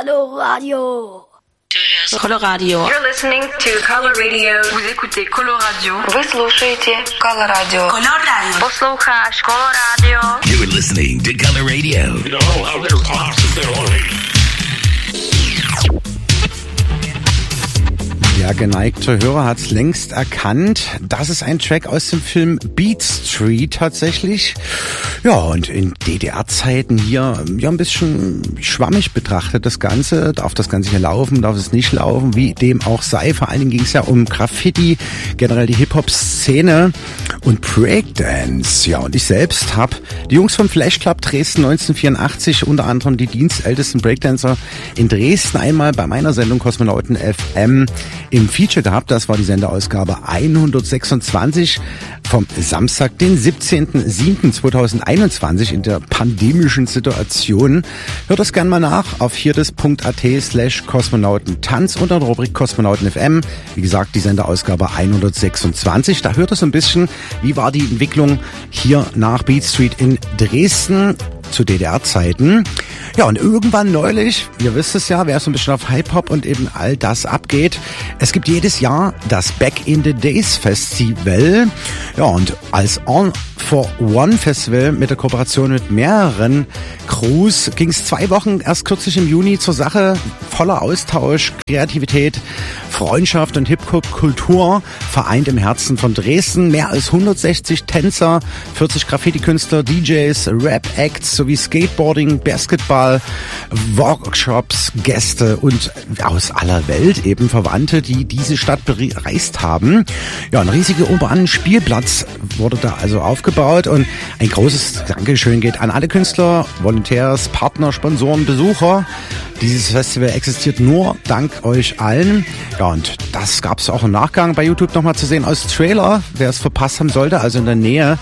Coloradio. Coloradio. You're listening to Coloradio. Vous écoutez Coloradio. Вы слушаете Coloradio. Coloradio. Послухаешь Coloradio. You're listening to Coloradio. Der geneigte Hörer hat es längst erkannt. Das ist ein Track aus dem Film Beat Street tatsächlich. Ja, und in DDR-Zeiten hier ein bisschen schwammig betrachtet das Ganze. Darf das Ganze hier laufen, darf es nicht laufen, wie dem auch sei. Vor allen Dingen ging es ja um Graffiti, generell die Hip-Hop-Szene und Breakdance. Ja, und ich selbst habe die Jungs vom Flash Club Dresden 1984, unter anderem die dienstältesten Breakdancer in Dresden, einmal bei meiner Sendung Kosmonauten FM im Feature gehabt. Das war die Senderausgabe 126 vom Samstag, den 17.07.2021 in der pandemischen Situation. Hört das gerne mal nach auf hirdes.at/Kosmonautentanz unter der Rubrik Kosmonauten FM. Wie gesagt, die Senderausgabe 126. Da hört ihr so ein bisschen, wie war die Entwicklung hier nach Beat Street in Dresden zu DDR-Zeiten. Ja, und irgendwann neulich, ihr wisst es ja, wer so ein bisschen auf Hip-Hop und eben all das abgeht, es gibt jedes Jahr das Back in the Days Festival. Ja, und als All-for-One Festival mit der Kooperation mit mehreren Crews ging es 2 Wochen erst kürzlich im Juni zur Sache. Voller Austausch, Kreativität, Freundschaft und Hip-Hop-Kultur vereint im Herzen von Dresden. Mehr als 160 Tänzer, 40 Graffiti-Künstler, DJs, Rap-Acts sowie Skateboarding, Basketball, Workshops, Gäste und aus aller Welt eben Verwandte, die diese Stadt bereist haben. Ja, ein riesiger urbaner Spielplatz wurde da also aufgebaut und ein großes Dankeschön geht an alle Künstler, Volontärs, Partner, Sponsoren, Besucher. Dieses Festival existiert nur dank euch allen. Ja, und das gab es auch im Nachgang bei YouTube nochmal zu sehen als Trailer. Wer es verpasst haben sollte, also in der Nähe,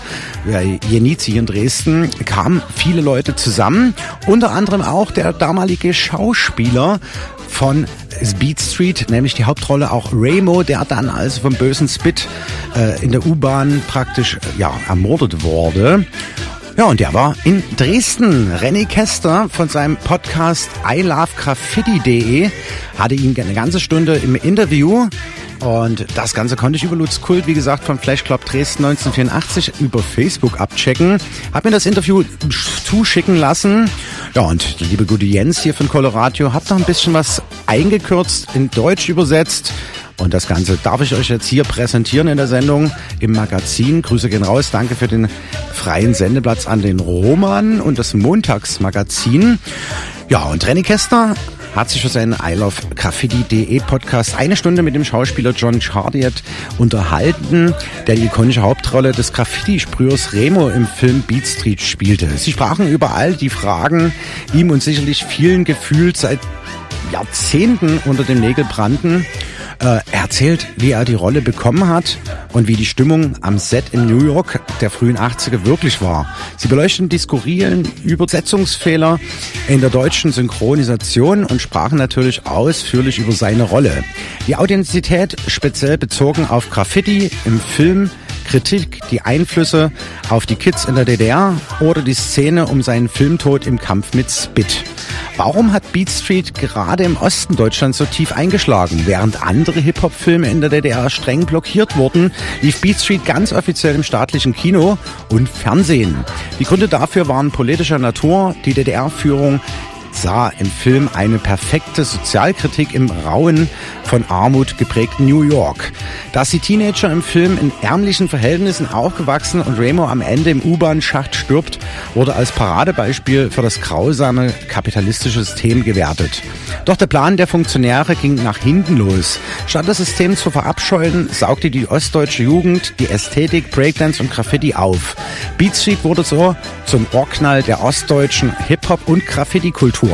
Jenice hier in Dresden, kamen viele Leute zusammen. Unter anderem auch der damalige Schauspieler von Beat Street, nämlich die Hauptrolle auch Ramo, der dann also vom bösen Spit in der U-Bahn praktisch ermordet wurde. Ja, und der war in Dresden. René Kester von seinem Podcast ilovegraffiti.de hatte ihn eine ganze Stunde im Interview. Und das Ganze konnte ich über Lutz Kult, wie gesagt, vom Flash Club Dresden 1984 über Facebook abchecken. Hab mir das Interview zuschicken lassen. Ja, und der liebe gute Jens hier von Coloradio hat noch ein bisschen was eingekürzt, in Deutsch übersetzt. Und das Ganze darf ich euch jetzt hier präsentieren in der Sendung im Magazin. Grüße gehen raus. Danke für den freien Sendeplatz an den Roman und das Montagsmagazin. Ja, und René Kester hat sich für seinen ilovegraffiti.de Podcast 1 Stunde mit dem Schauspieler John Chardiet unterhalten, der die ikonische Hauptrolle des Graffiti-Sprühers Remo im Film Beat Street spielte. Sie sprachen über all die Fragen, die ihm und sicherlich vielen gefühlt seit Jahrzehnten unter den Nägeln brannten. Er erzählt, wie er die Rolle bekommen hat und wie die Stimmung am Set in New York der frühen 80er wirklich war. Sie beleuchten die skurrilen Übersetzungsfehler in der deutschen Synchronisation und sprachen natürlich ausführlich über seine Rolle. Die Authentizität speziell bezogen auf Graffiti im Film, Kritik, die Einflüsse auf die Kids in der DDR oder die Szene um seinen Filmtod im Kampf mit Spit. Warum hat Beat Street gerade im Osten Deutschlands so tief eingeschlagen? Während andere Hip-Hop-Filme in der DDR streng blockiert wurden, lief Beat Street ganz offiziell im staatlichen Kino und Fernsehen. Die Gründe dafür waren politischer Natur. Die DDR-Führung sah im Film eine perfekte Sozialkritik im rauen, von Armut geprägten New York. Dass die Teenager im Film in ärmlichen Verhältnissen aufgewachsen und Ramo am Ende im U-Bahn-Schacht stirbt, wurde als Paradebeispiel für das grausame kapitalistische System gewertet. Doch der Plan der Funktionäre ging nach hinten los. Statt das System zu verabscheuen, saugte die ostdeutsche Jugend die Ästhetik, Breakdance und Graffiti auf. Beat Street wurde so zum Urknall der ostdeutschen Hip-Hop- und Graffiti-Kultur.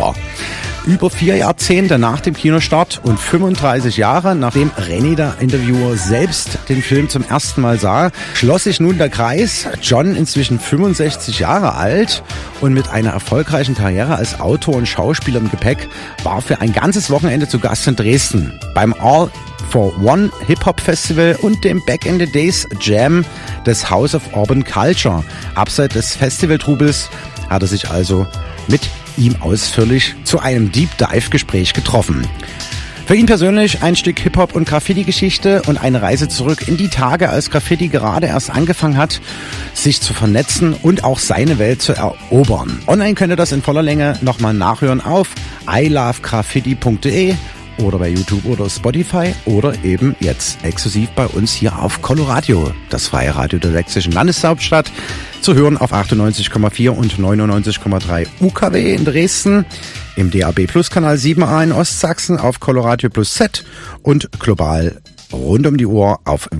Über 4 Jahrzehnte nach dem Kinostart und 35 Jahre nachdem René, der Interviewer, selbst den Film zum ersten Mal sah, schloss sich nun der Kreis. John, inzwischen 65 Jahre alt und mit einer erfolgreichen Karriere als Autor und Schauspieler im Gepäck, war für ein ganzes Wochenende zu Gast in Dresden. Beim All-for-One Hip-Hop Festival und dem Back in the Days Jam des House of Urban Culture. Abseits des Festivaltrubels hat er sich also mit ihm ausführlich zu einem Deep Dive Gespräch getroffen. Für ihn persönlich ein Stück Hip-Hop und Graffiti-Geschichte und eine Reise zurück in die Tage, als Graffiti gerade erst angefangen hat, sich zu vernetzen und auch seine Welt zu erobern. Online könnt ihr das in voller Länge nochmal nachhören auf ilovegraffiti.de oder bei YouTube oder Spotify oder eben jetzt exklusiv bei uns hier auf Coloradio, das freie Radio der sächsischen Landeshauptstadt, zu hören auf 98,4 und 99,3 UKW in Dresden, im DAB Plus Kanal 7a in Ostsachsen auf Coloradio Plus Z und global rund um die Uhr auf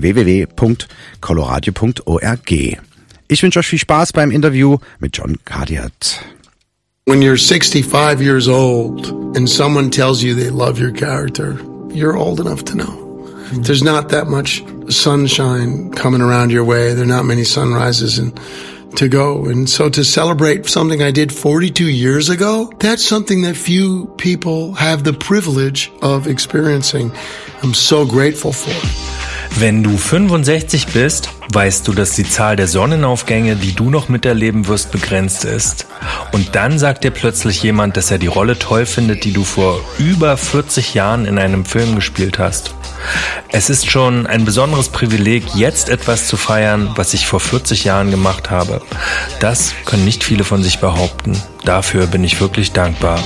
www.coloradio.org. Ich wünsche euch viel Spaß beim Interview mit John Cardiat. When you're 65 years old and someone tells you they love your character, you're old enough to know. There's not that much sunshine coming around your way. There are not many sunrises and to go. And so to celebrate something I did 42 years ago, that's something that few people have the privilege of experiencing. I'm so grateful for. Wenn du 65 bist, weißt du, dass die Zahl der Sonnenaufgänge, die du noch miterleben wirst, begrenzt ist. Und dann sagt dir plötzlich jemand, dass er die Rolle toll findet, die du vor über 40 Jahren in einem Film gespielt hast. Es ist schon ein besonderes Privileg, jetzt etwas zu feiern, was ich vor 40 Jahren gemacht habe. Das können nicht viele von sich behaupten. Dafür bin ich wirklich dankbar.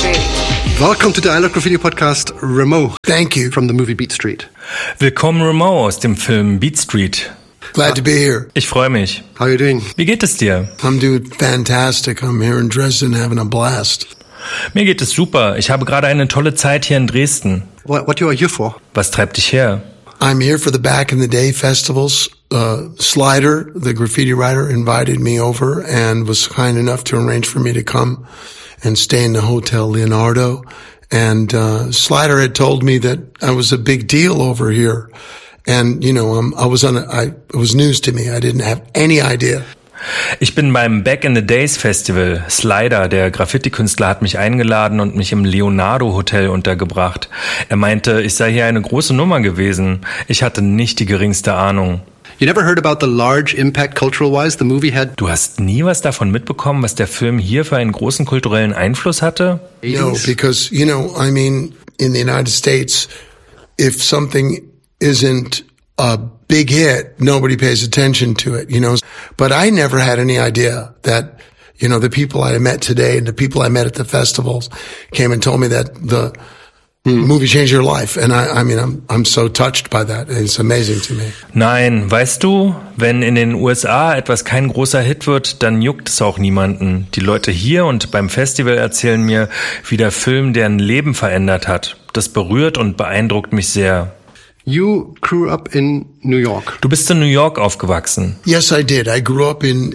Welcome to the I Love Graffiti podcast, Remo. Thank you. From the movie Beat Street. Willkommen Remo aus dem Film Beat Street. Glad to be here. Ich freue mich. How are you doing? Wie geht es dir? I'm doing fantastic. I'm here in Dresden having a blast. Mir geht es super. Ich habe gerade eine tolle Zeit hier in Dresden. What you are here for? Was treibt dich her? I'm here for the Back in the Day festivals. Slider, the graffiti writer, invited me over and was kind enough to arrange for me to come and stay in the Hotel Leonardo. And Slider had told me that I was a big deal over here. And, you know, it was news to me. I didn't have any idea. Ich bin beim Back in the Days Festival. Slider, der Graffiti-Künstler, hat mich eingeladen und mich im Leonardo Hotel untergebracht. Er meinte, ich sei hier eine große Nummer gewesen. Ich hatte nicht die geringste Ahnung. You never heard about the large impact cultural-wise the movie had? Du hast nie was davon mitbekommen, was der Film hier für einen großen kulturellen Einfluss hatte? No, because, you know, I mean, in the United States, if something isn't a big hit, nobody pays attention to it, you know. But I never had any idea that, you know, the people I met today and the people I met at the festivals came and told me that the movie changed your life. And I mean, I'm so touched by that. It's amazing to me. Nein, weißt du, wenn in den USA etwas kein großer Hit wird, dann juckt es auch niemanden. Die Leute hier und beim Festival erzählen mir, wie der Film deren Leben verändert hat. Das berührt und beeindruckt mich sehr. You grew up in New York. Du bist in New York aufgewachsen. Yes, I did. I grew up in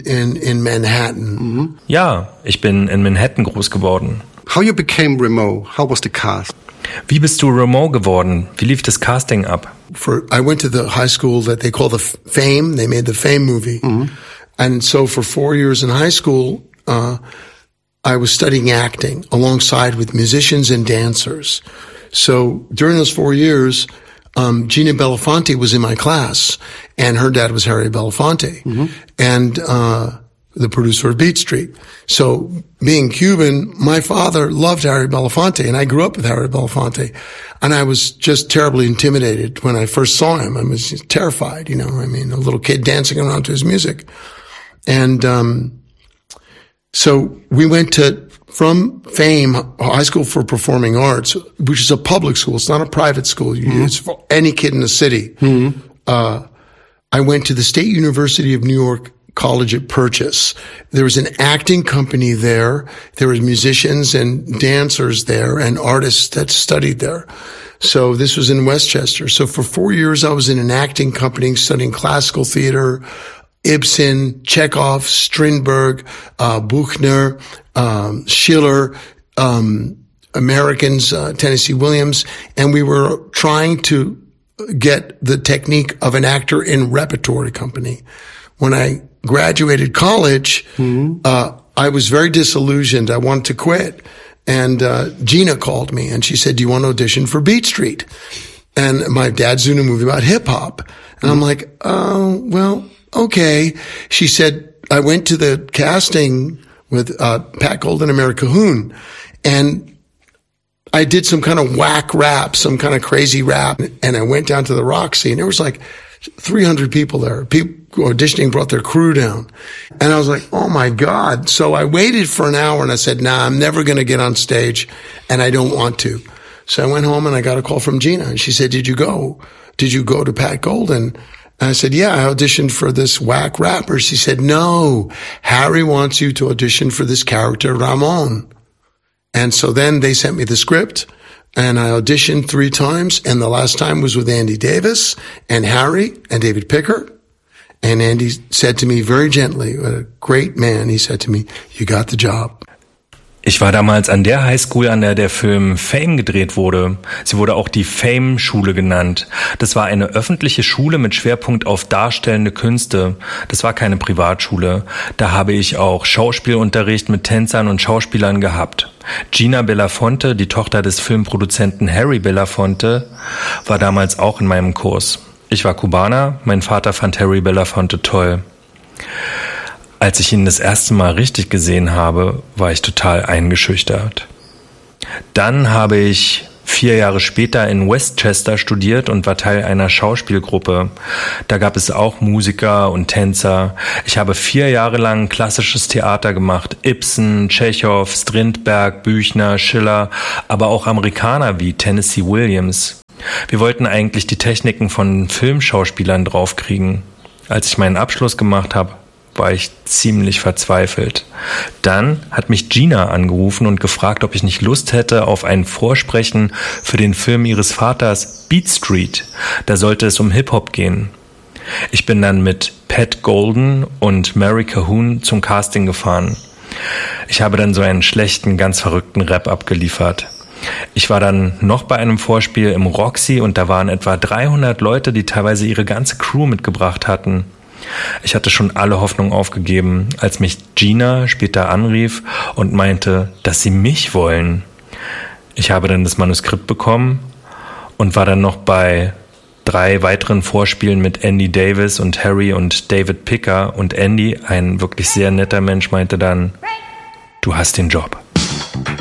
Manhattan. Ja, ich bin in Manhattan groß geworden. How you became Remo? How was the cast? Wie bist du Remo geworden? Wie lief das Casting ab? I went to the high school that they call the Fame. They made the Fame movie. And so for 4 years in high school, I was studying acting alongside with musicians and dancers. So during those 4 years, Gina Belafonte was in my class, and her dad was Harry Belafonte, and the producer of Beat Street. So being Cuban, my father loved Harry Belafonte, and I grew up with Harry Belafonte. And I was just terribly intimidated when I first saw him. I was just terrified, you know, I mean, a little kid dancing around to his music. And so we went from Fame, High School for Performing Arts, which is a public school. It's not a private school. It's for any kid in the city. I went to the State University of New York College at Purchase. There was an acting company there. There were musicians and dancers there and artists that studied there. So this was in Westchester. So for 4 years, I was in an acting company studying classical theater, Ibsen, Chekhov, Strindberg, Buchner, Schiller, Americans, Tennessee Williams, and we were trying to get the technique of an actor in repertory company. When I graduated college, I was very disillusioned. I wanted to quit. And Gina called me and she said, "Do you want to audition for Beat Street?" And my dad's doing a movie about hip hop. And I'm like, "Oh, well, okay." She said, I went to the casting with Pat Golden and Mary Cahoon. And I did some kind of whack rap, some kind of crazy rap. And I went down to the Roxy, and there was like 300 people there. People auditioning brought their crew down. And I was like, oh my God. So I waited for an hour and I said, nah, I'm never going to get on stage and I don't want to. So I went home and I got a call from Gina, and she said, did you go to Pat Golden? And I said, yeah, I auditioned for this whack rapper. She said, no, Harry wants you to audition for this character, Ramon. And so then they sent me the script, and I auditioned 3 times, and the last time was with Andy Davis and Harry and David Picker. And Andy said to me very gently, a great man, he said to me, you got the job. Ich war damals an der Highschool, an der Film Fame gedreht wurde. Sie wurde auch die Fame-Schule genannt. Das war eine öffentliche Schule mit Schwerpunkt auf darstellende Künste. Das war keine Privatschule. Da habe ich auch Schauspielunterricht mit Tänzern und Schauspielern gehabt. Gina Belafonte, die Tochter des Filmproduzenten Harry Belafonte, war damals auch in meinem Kurs. Ich war Kubaner, mein Vater fand Harry Belafonte toll. Als ich ihn das erste Mal richtig gesehen habe, war ich total eingeschüchtert. Dann habe ich 4 Jahre später in Westchester studiert und war Teil einer Schauspielgruppe. Da gab es auch Musiker und Tänzer. Ich habe 4 Jahre lang klassisches Theater gemacht. Ibsen, Tschechow, Strindberg, Büchner, Schiller, aber auch Amerikaner wie Tennessee Williams. Wir wollten eigentlich die Techniken von Filmschauspielern draufkriegen. Als ich meinen Abschluss gemacht habe, war ich ziemlich verzweifelt. Dann hat mich Gina angerufen und gefragt, ob ich nicht Lust hätte auf ein Vorsprechen für den Film ihres Vaters Beat Street. Da sollte es um Hip-Hop gehen. Ich bin dann mit Pat Golden und Mary Cahoon zum Casting gefahren. Ich habe dann so einen schlechten, ganz verrückten Rap abgeliefert. Ich war dann noch bei einem Vorspiel im Roxy und da waren etwa 300 Leute, die teilweise ihre ganze Crew mitgebracht hatten. Ich hatte schon alle Hoffnung aufgegeben, als mich Gina später anrief und meinte, dass sie mich wollen. Ich habe dann das Manuskript bekommen und war dann noch bei 3 weiteren Vorspielen mit Andy Davis und Harry und David Picker. Und Andy, ein wirklich sehr netter Mensch, meinte dann, du hast den Job.